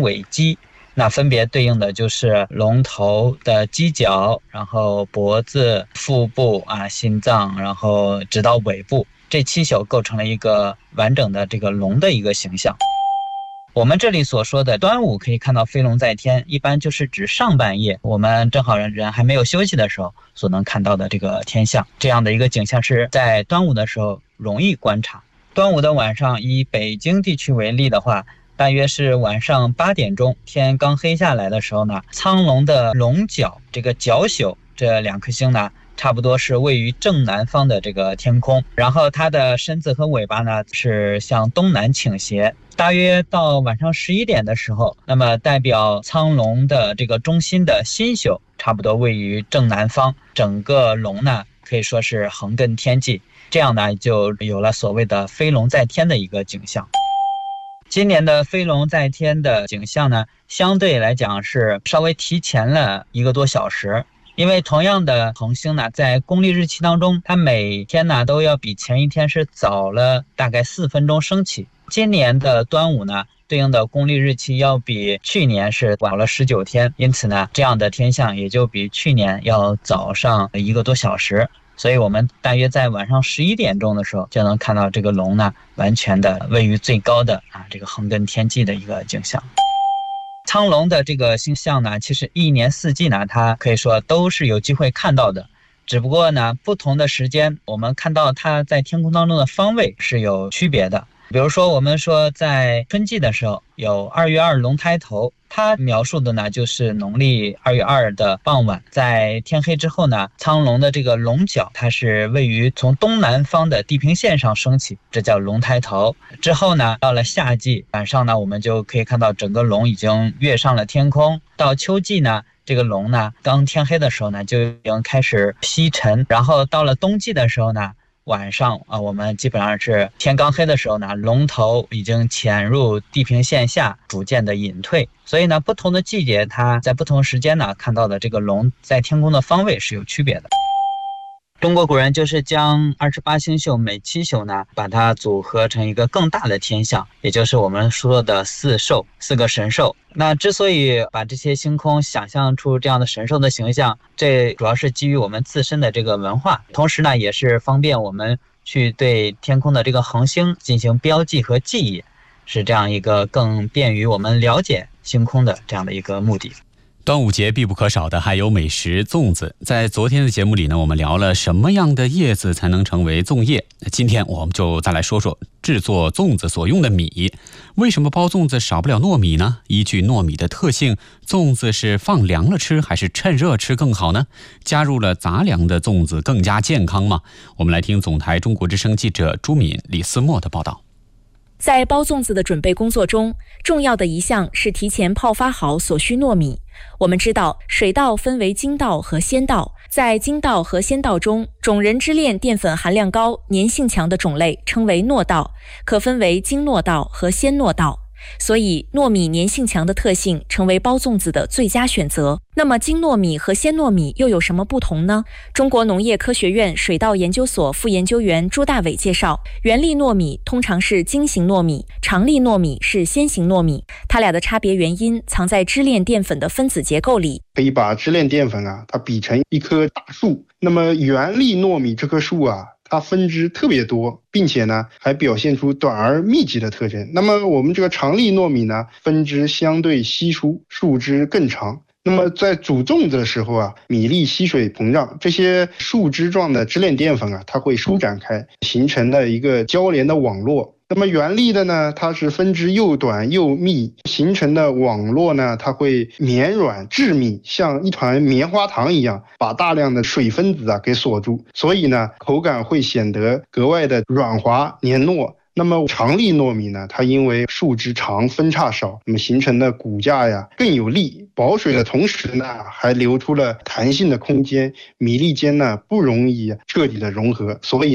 尾肌，那分别对应的就是龙头的犄角，然后脖子、腹部心脏，然后直到尾部，这7宿构成了一个完整的这个龙的一个形象。我们这里所说的端午可以看到飞龙在天，一般就是指上半夜我们正好人还没有休息的时候所能看到的这个天象。这样的一个景象是在端午的时候容易观察。端午的晚上，以北京地区为例的话，大约是晚上8点钟，天刚黑下来的时候呢，苍龙的龙角这个角宿这2颗星呢，差不多是位于正南方的这个天空，然后它的身子和尾巴呢是向东南倾斜。大约到晚上11点的时候，那么代表苍龙的这个中心的心宿差不多位于正南方，整个龙呢可以说是横亘天际，这样呢就有了所谓的飞龙在天的一个景象。今年的飞龙在天的景象呢，相对来讲是稍微提前了1个多小时，因为同样的恒星呢，在公历日期当中，它每天呢都要比前一天是早了大概4分钟升起。今年的端午呢，对应的公历日期要比去年是晚了19天，因此呢，这样的天象也就比去年要早上1个多小时。所以我们大约在晚上11点钟的时候，就能看到这个龙呢，完全的位于最高的这个横亘天际的一个景象。苍龙的这个星象呢，其实一年四季呢，它可以说都是有机会看到的，只不过呢，不同的时间我们看到它在天空当中的方位是有区别的。比如说我们说在春季的时候有2月2龙抬头，它描述的呢就是农历2月2的傍晚，在天黑之后呢，苍龙的这个龙角它是位于从东南方的地平线上升起，这叫龙抬头。之后呢，到了夏季晚上呢，我们就可以看到整个龙已经跃上了天空。到秋季呢，这个龙呢刚天黑的时候呢就已经开始西沉，然后到了冬季的时候呢，晚上我们基本上是天刚黑的时候呢，龙头已经潜入地平线下，逐渐的隐退。所以呢，不同的季节它在不同时间呢看到的这个龙在天空的方位是有区别的。中国古人就是将28星宿每7宿呢，把它组合成一个更大的天象，也就是我们说的4兽，4个神兽。那之所以把这些星空想象出这样的神兽的形象，这主要是基于我们自身的这个文化，同时呢，也是方便我们去对天空的这个恒星进行标记和记忆，是这样一个更便于我们了解星空的这样的一个目的。 端午节必不可少的还有美食粽子。在昨天的节目里呢，我们聊了什么样的叶子才能成为粽叶。今天我们就再来说说制作粽子所用的米。为什么包粽子少不了糯米呢？依据糯米的特性，粽子是放凉了吃还是趁热吃更好呢？加入了杂粮的粽子更加健康吗？我们来听总台中国之声记者朱敏、李思墨的报道。 在包粽子的准备工作中，重要的一项是提前泡发好所需糯米。我们知道，水稻分为精稻和鲜稻，在精稻和鲜稻中，种仁支链淀粉含量高、粘性强的种类称为糯稻，可分为精糯稻和鲜糯稻。所以糯米粘性强的特性成为包粽子的最佳选择。那么精糯米和鲜糯米又有什么不同呢？中国农业科学院水稻研究所副研究员朱大伟介绍，圆粒糯米通常是精型糯米，长粒糯米是鲜型糯米，它俩的差别原因藏在支链淀粉的分子结构里。 可以把支链淀粉它比成一棵大树，那么圆粒糯米这棵树它分支特别多，并且呢还表现出短而密集的特征。那么我们这个长粒糯米呢，分支相对稀疏，树枝更长。那么在煮粽子的时候米粒吸水膨胀，这些树枝状的支链淀粉它会舒展开，形成了一个交连的网络。那么圆粒的呢，它是分支又短又密，形成的网络呢，它会绵软致密，像一团棉花糖一样，把大量的水分子给锁住，所以呢，口感会显得格外的软滑黏糯。那么长粒糯米呢，它因为树枝长分叉少，那么形成的骨架更有力，保水的同时呢，还留出了弹性的空间，米粒间呢不容易彻底的融合，所以呢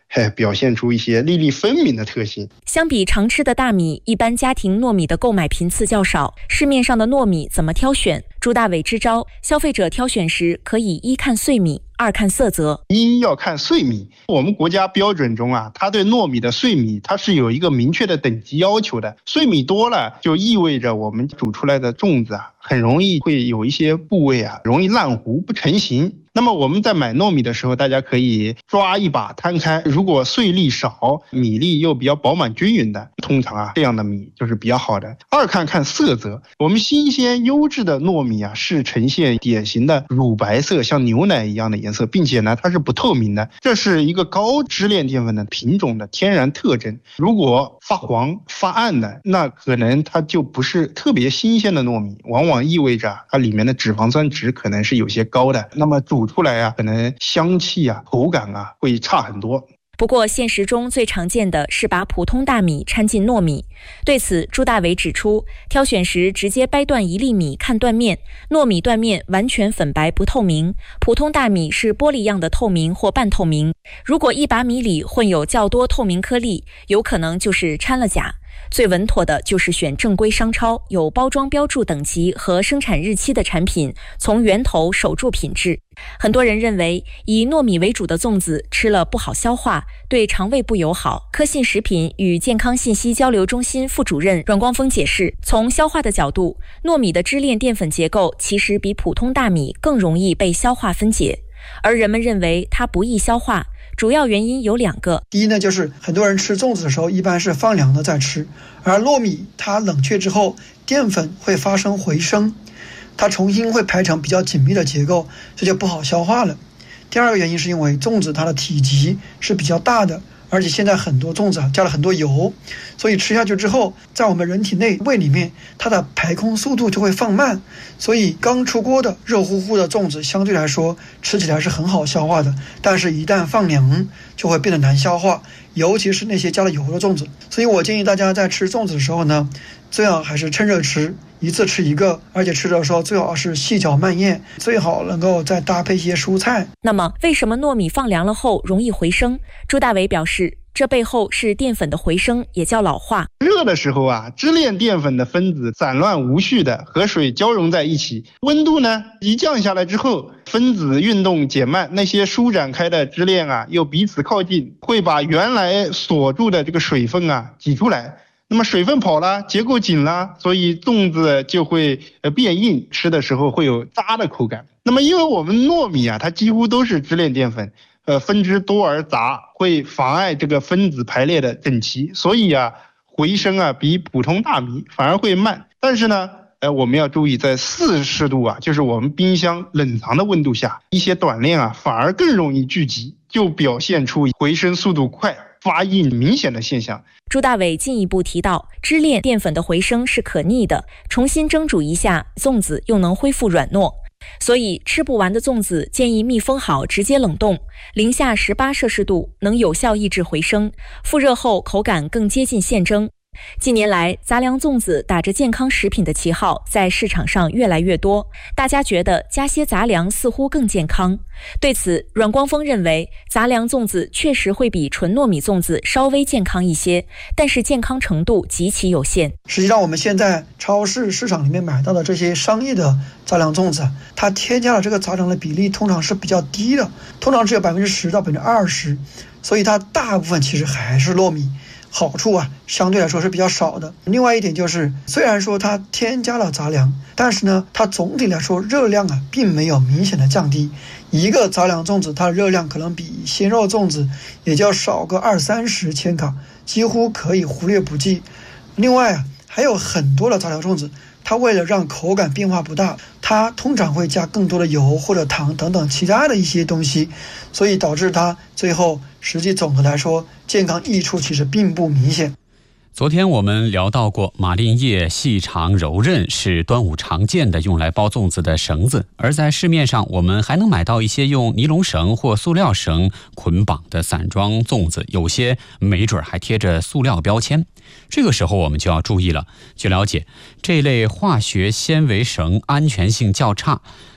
表现出一些粒粒分明的特性。 相比常吃的大米，一般家庭糯米的购买频次较少，市面上的糯米怎么挑选？朱大伟支招，消费者挑选时可以一看碎米，二看色泽。 一要看碎米，我们国家标准中啊，它对糯米的碎米它是有一个明确的等级要求的。碎米多了，就意味着我们煮出来的粽子啊，很容易会有一些部位啊容易烂糊不成形。那么我们在买糯米的时候，大家可以抓一把摊开，如果碎粒少，米粒又比较饱满均匀的，通常啊这样的米就是比较好的。二看色泽，我们新鲜优质的糯米啊是呈现典型的乳白色，像牛奶一样的颜色，并且呢它是不透明的，这是一个高支链淀粉的品种的天然特征。如果发黄发暗的，那可能它就不是特别新鲜的糯米，往往意味着它里面的脂肪酸值可能是有些高的，那么煮出来啊可能香气啊口感啊会差很多。 不过现实中最常见的是把普通大米掺进糯米，对此朱大伟指出，挑选时直接掰断一粒米看断面，糯米断面完全粉白不透明，普通大米是玻璃样的透明或半透明。如果一把米里混有较多透明颗粒，有可能就是掺了钾。最稳妥的就是选正规商超有包装标注等级和生产日期的产品，从源头守住品质。很多人认为以糯米为主的粽子吃了不好消化，对肠胃不友好。科信食品与健康信息交流中心副主任阮光峰解释，从消化的角度，糯米的支链淀粉结构其实比普通大米更容易被消化分解，而人们认为它不易消化，主要原因有2个。 第一呢，就是很多人吃粽子的时候一般是放凉了再吃，而糯米它冷却之后，淀粉会发生回升，它重新会排成比较紧密的结构，这就不好消化了。第二个原因是因为粽子它的体积是比较大的，而且现在很多粽子加了很多油，所以吃下去之后，在我们人体内胃里面，它的排空速度就会放慢，所以刚出锅的热乎乎的粽子相对来说吃起来是很好消化的，但是一旦放凉就会变得难消化，尤其是那些加了油的粽子。所以我建议大家在吃粽子的时候呢，最好还是趁热吃，一次吃一个，而且吃的时候最好是细嚼慢咽，最好能够再搭配一些蔬菜。 那么为什么糯米放凉了后容易回升？朱大伟表示，这背后是淀粉的回升，也叫老化。 热的时候啊，支链淀粉的分子散乱无序的和水交融在一起，温度呢一降下来之后，分子运动减慢，那些舒展开的支链啊又彼此靠近，会把原来锁住的这个水分啊挤出来。那么水分跑了，结构紧了，所以粽子就会变硬，吃的时候会有渣的口感。那么因为我们糯米啊，它几乎都是支链淀粉，分支多而杂，会妨碍这个分子排列的整齐，所以啊回升啊比普通大米反而会慢。但是呢我们要注意，在40度啊，就是我们冰箱冷藏的温度下，一些短链啊反而更容易聚集，就表现出回升速度快、发硬明显的现象。 朱大伟进一步提到，支链淀粉的回升是可逆的，重新蒸煮一下，粽子又能恢复软糯。所以吃不完的粽子建议密封好直接冷冻，零下18摄氏度能有效抑制回升，复热后口感更接近现蒸。近年来，杂粮粽子打着健康食品的旗号在市场上越来越多，大家觉得加些杂粮似乎更健康。对此，阮光峰认为，杂粮粽子确实会比纯糯米粽子稍微健康一些，但是健康程度极其有限。 实际上，我们现在超市市场里面买到的这些商业的杂粮粽子，它添加了这个杂粮的比例通常是比较低的，通常只有10%到20%，所以它大部分其实还是糯米。好处啊相对来说是比较少的。另外一点就是，虽然说它添加了杂粮，但是呢它总体来说热量啊并没有明显的降低。一个杂粮粽子它的热量可能比鲜肉粽子也就少个20-30千卡，几乎可以忽略不计。另外啊还有很多的杂粮粽子，它为了让口感变化不大，它通常会加更多的油或者糖等等其他的一些东西，所以导致它最后实际总的来说健康益处其实并不明显。 昨天我们聊到过，马铃叶细长柔韧是端午常见的用来包粽子的绳子，而在市面上我们还能买到一些用尼龙绳或塑料绳捆绑的散装粽子，有些没准还贴着塑料标签。这个时候我们就要注意了。据了解，这类化学纤维绳安全性较差，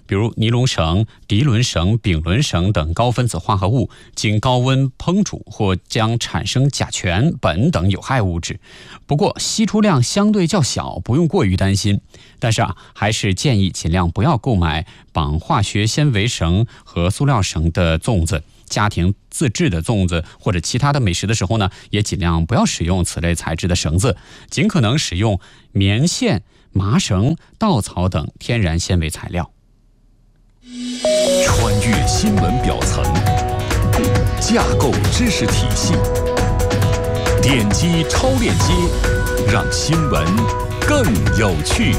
比如尼龙绳、涤纶绳、丙纶绳等高分子化合物，经高温烹煮或将产生甲醛、苯等有害物质。不过析出量相对较小，不用过于担心。但是还是建议尽量不要购买绑化学纤维绳和塑料绳的粽子。家庭自制的粽子或者其他的美食的时候呢，也尽量不要使用此类材质的绳子，尽可能使用棉线、麻绳、稻草等天然纤维材料。 穿越新闻表层，架构知识体系，点击超链接，让新闻更有趣。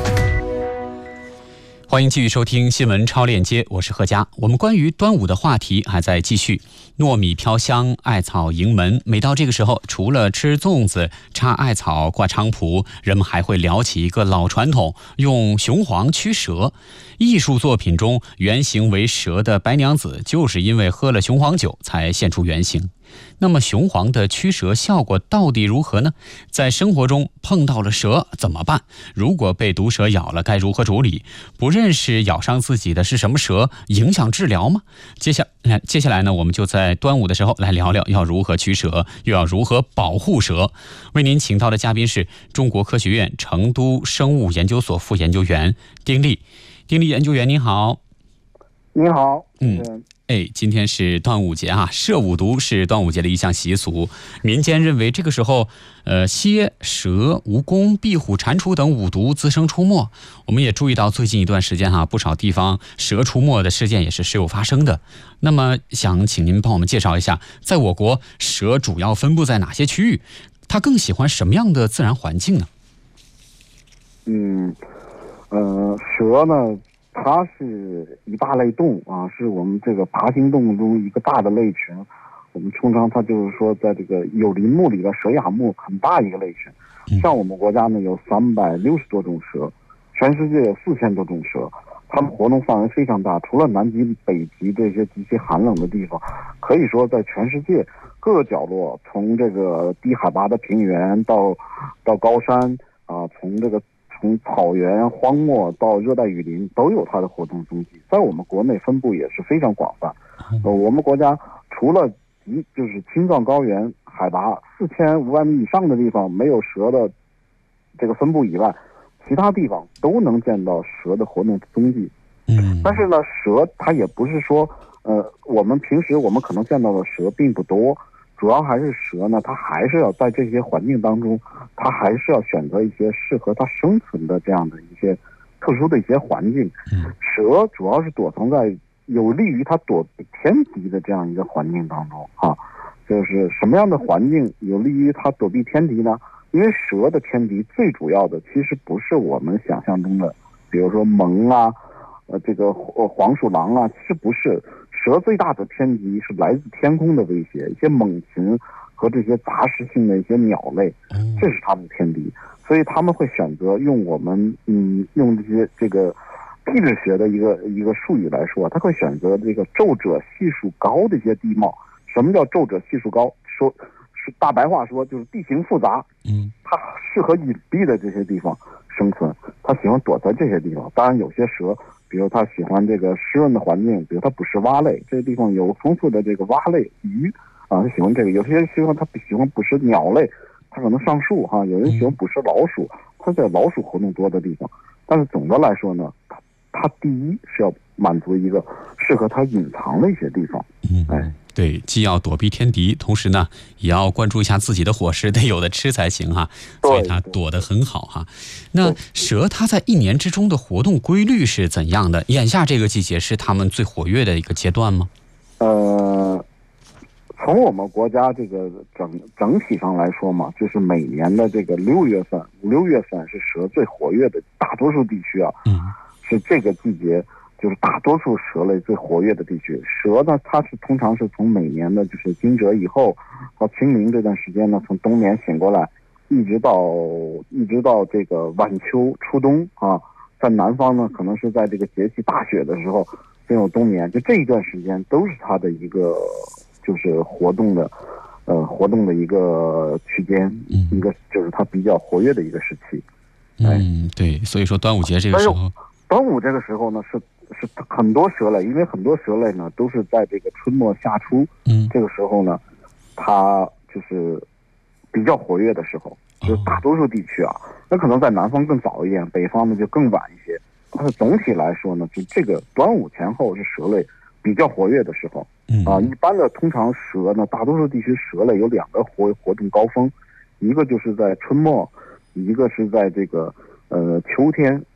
欢迎继续收听新闻超链接，我是贺佳。我们关于端午的话题还在继续。糯米飘香，艾草迎门。每到这个时候，除了吃粽子、插艾草、挂菖蒲，人们还会聊起一个老传统，用雄黄驱蛇。艺术作品中原型为蛇的白娘子，就是因为喝了雄黄酒才现出原形。那么雄黄的驱蛇效果到底如何呢？在生活中碰到了蛇怎么办？如果被毒蛇咬了，该如何处理？不认识咬伤自己的是什么蛇，影响治疗吗？接下来呢，我们就在端午的时候来聊聊要如何驱蛇，又要如何保护蛇。为您请到的嘉宾是中国科学院成都生物研究所副研究员丁力。丁力研究员您好。 您好。 今天是端午节啊，射五毒是端午节的一项习俗。民间认为这个时候，蝎、蛇、蜈蚣、壁虎、蟾蜍等五毒滋生出没。我们也注意到最近一段时间不少地方蛇出没的事件也是时有发生的。那么想请您帮我们介绍一下，在我国蛇主要分布在哪些区域？它更喜欢什么样的自然环境呢？ 蛇呢，它是一大类动物啊，是我们这个爬行动物中一个大的类群。我们通常它就是说，在这个有鳞目里的蛇亚目很大一个类群。像我们国家呢有360多种蛇，全世界有4000多种蛇，它们活动范围非常大。除了南极、北极这些极其寒冷的地方，可以说在全世界各个角落，从这个低海拔的平原到高山啊，从草原、荒漠到热带雨林都有它的活动踪迹，在我们国内分布也是非常广泛。我们国家除了就是青藏高原海拔4500米以上的地方没有蛇的这个分布以外，其他地方都能见到蛇的活动踪迹。但是呢，蛇它也不是说，我们平时可能见到的蛇并不多。主要还是蛇呢，它还是要在这些环境当中，它还是要选择一些适合它生存的这样的一些特殊的一些环境。蛇主要是躲藏在有利于它躲避天敌的这样一个环境当中啊。就是什么样的环境有利于它躲避天敌呢？因为蛇的天敌最主要的其实不是我们想象中的，比如说獴啊，这个黄鼠狼啊，其实不是。蛇最大的天敌是来自天空的威胁，一些猛禽和这些杂食性的一些鸟类，这是它们的天敌。所以他们会选择用用这个地质学的一个术语来说，他会选择这个皱褶系数高的一些地貌。什么叫皱褶系数高？说是大白话说就是地形复杂，它适合隐蔽的这些地方生存，它喜欢躲在这些地方。当然有些蛇，比如它喜欢这个湿润的环境，比如它捕食蛙类，这个地方有丰富的这个蛙类鱼啊，它喜欢这个。有些喜欢捕食鸟类，它可能上树哈。有人喜欢捕食老鼠，它在老鼠活动多的地方。但是总的来说呢，它第一是要满足一个适合它隐藏的一些地方。 对，既要躲避天敌，同时呢也要关注一下自己的伙食，得有的吃才行哈。所以它躲得很好哈。那蛇它在一年之中的活动规律是怎样的？眼下这个季节是它们最活跃的一个阶段吗？ 从我们国家这个整体上来说嘛，就是每年的这个6月份是蛇最活跃的，大多数地区啊，是这个季节。就是大多数蛇类最活跃的地区。蛇呢，它通常是从每年的就是惊蛰以后到清明这段时间呢，从冬眠醒过来，一直到这个晚秋初冬啊，在南方呢，可能是在这个节气大雪的时候进入冬眠，就这一段时间都是它的一个就是活动的一个区间，一个就是它比较活跃的一个时期。 对，所以说端午节这个时候。 端午这个时候呢， 是很多蛇类，因为很多蛇类呢都是在这个春末夏初，这个时候呢，它就是比较活跃的时候，就是大多数地区啊，那可能在南方更早一点，北方呢就更晚一些。但是总体来说呢，就这个端午前后是蛇类比较活跃的时候。一般的通常蛇呢，大多数地区蛇类有2个活动高峰，一个就是在春末，一个是在这个秋天